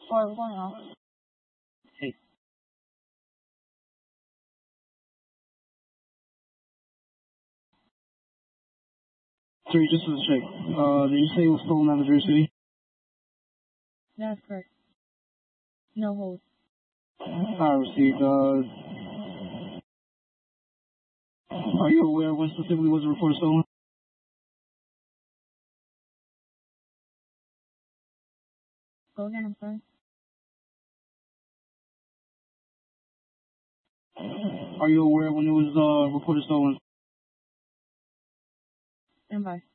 Sorry, we're going out. Hey. Sorry, just to check. Did you say it was stolen out of Jersey City? That's correct. No hold. I received. Are you aware when specifically was the report stolen? Go again, I'm sorry. Are you aware when it was reported stolen? Stand by.